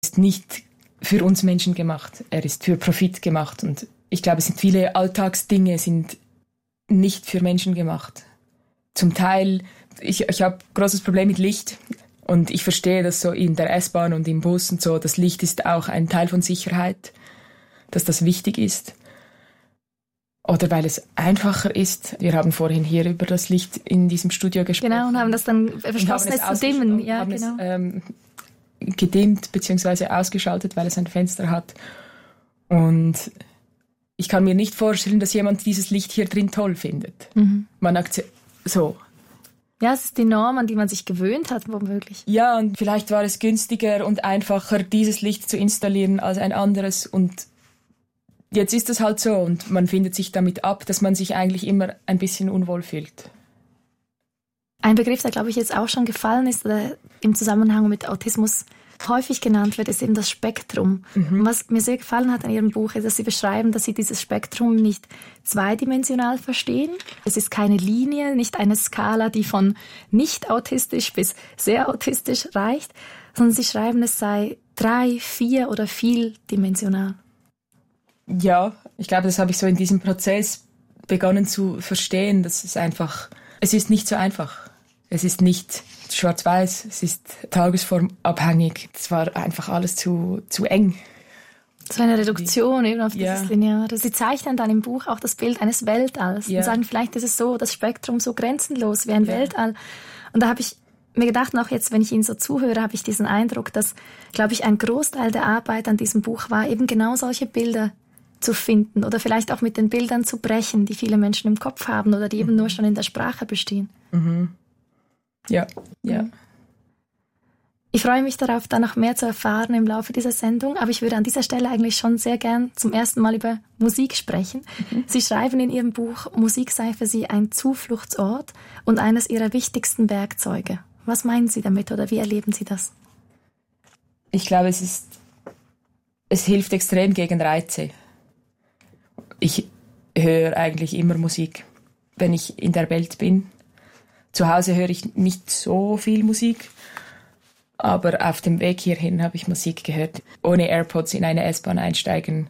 ist nicht für uns Menschen gemacht, er ist für Profit gemacht. Und ich glaube, es sind viele Alltagsdinge sind nicht für Menschen gemacht. Zum Teil, ich habe ein großes Problem mit Licht und ich verstehe, dass so in der S-Bahn und im Bus und so, das Licht ist auch ein Teil von Sicherheit, dass das wichtig ist. Oder weil es einfacher ist. Wir haben vorhin hier über das Licht in diesem Studio gesprochen. Genau, und haben das dann beschlossen, es zu dimmen. Ja, genau. Gedimmt bzw. ausgeschaltet, weil es ein Fenster hat. Und ich kann mir nicht vorstellen, dass jemand dieses Licht hier drin toll findet. Mhm. So. Ja, es ist die Norm, an die man sich gewöhnt hat, womöglich. Ja, und vielleicht war es günstiger und einfacher, dieses Licht zu installieren als ein anderes. Und jetzt ist es halt so und man findet sich damit ab, dass man sich eigentlich immer ein bisschen unwohl fühlt. Ein Begriff, der, glaube ich, jetzt auch schon gefallen ist oder im Zusammenhang mit Autismus häufig genannt wird, ist eben das Spektrum. Mhm. Und was mir sehr gefallen hat an Ihrem Buch, ist, dass Sie beschreiben, dass Sie dieses Spektrum nicht zweidimensional verstehen. Es ist keine Linie, nicht eine Skala, die von nicht autistisch bis sehr autistisch reicht, sondern Sie schreiben, es sei 3-, 4- oder vieldimensional. Ja, ich glaube, das habe ich so in diesem Prozess begonnen zu verstehen, dass es ist nicht so einfach. Es ist nicht schwarz-weiß, es ist tagesformabhängig. Es war einfach alles zu eng. So eine Reduktion eben auf dieses Lineare. Sie zeichnen dann im Buch auch das Bild eines Weltalls und sagen, vielleicht ist es so, das Spektrum so grenzenlos wie ein Weltall. Und da habe ich mir gedacht, auch jetzt, wenn ich Ihnen so zuhöre, habe ich diesen Eindruck, dass, glaube ich, ein Großteil der Arbeit an diesem Buch war, eben genau solche Bilder zu finden oder vielleicht auch mit den Bildern zu brechen, die viele Menschen im Kopf haben oder die eben nur schon in der Sprache bestehen. Mhm. Ja. Ich freue mich darauf, da noch mehr zu erfahren im Laufe dieser Sendung, aber ich würde an dieser Stelle eigentlich schon sehr gern zum ersten Mal über Musik sprechen. Mhm. Sie schreiben in Ihrem Buch, Musik sei für Sie ein Zufluchtsort und eines Ihrer wichtigsten Werkzeuge. Was meinen Sie damit oder wie erleben Sie das? Ich glaube, es hilft extrem gegen Reize. Ich höre eigentlich immer Musik, wenn ich in der Welt bin. Zu Hause höre ich nicht so viel Musik, aber auf dem Weg hierhin habe ich Musik gehört. Ohne AirPods in eine S-Bahn einsteigen.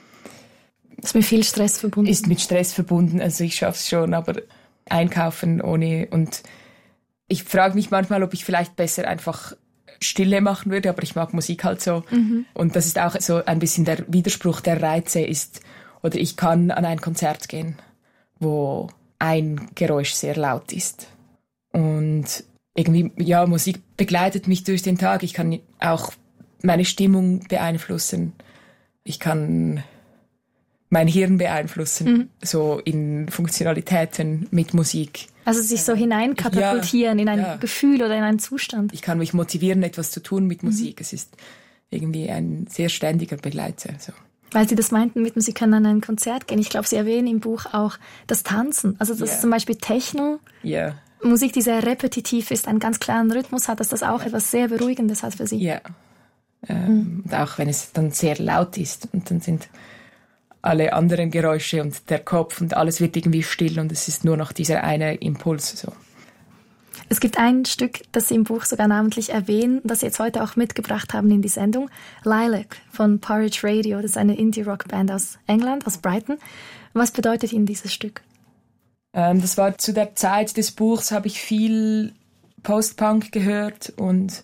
Ist mit viel Stress verbunden? Ist mit Stress verbunden, also ich schaffe es schon, aber einkaufen ohne. Und ich frage mich manchmal, ob ich vielleicht besser einfach Stille machen würde, aber ich mag Musik halt so. Mhm. Und das ist auch so ein bisschen der Widerspruch der Reize ist, oder ich kann an ein Konzert gehen, wo ein Geräusch sehr laut ist. Und irgendwie, ja, Musik begleitet mich durch den Tag. Ich kann auch meine Stimmung beeinflussen. Ich kann mein Hirn beeinflussen, so in Funktionalitäten mit Musik. Also sich so hineinkatapultieren in ein Gefühl oder in einen Zustand. Ich kann mich motivieren, etwas zu tun mit Musik. Es ist irgendwie ein sehr ständiger Begleiter. So. Weil Sie das meinten mit, Sie können an ein Konzert gehen. Ich glaube, Sie erwähnen im Buch auch das Tanzen. Also das ist zum Beispiel Techno. Ja. Musik, die sehr repetitiv ist, einen ganz klaren Rhythmus hat, dass das auch etwas sehr Beruhigendes hat für Sie. Ja. Und auch wenn es dann sehr laut ist und dann sind alle anderen Geräusche und der Kopf und alles wird irgendwie still und es ist nur noch dieser eine Impuls. So. Es gibt ein Stück, das Sie im Buch sogar namentlich erwähnen, das Sie jetzt heute auch mitgebracht haben in die Sendung. Lilac von Porridge Radio, das ist eine Indie-Rock-Band aus England, aus Brighton. Was bedeutet Ihnen dieses Stück? Das war zu der Zeit des Buchs, habe ich viel Post-Punk gehört und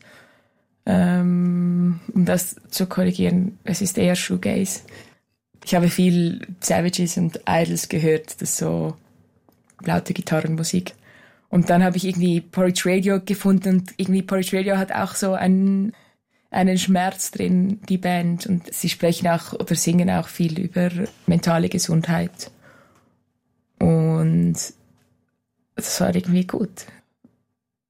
um das zu korrigieren, es ist eher Shoegaze. Ich habe viel Savages und Idols gehört, das ist so laute Gitarrenmusik. Und dann habe ich irgendwie Porridge Radio gefunden und irgendwie Porridge Radio hat auch so einen Schmerz drin, die Band. Und sie sprechen auch oder singen auch viel über mentale Gesundheit. Und das war irgendwie gut.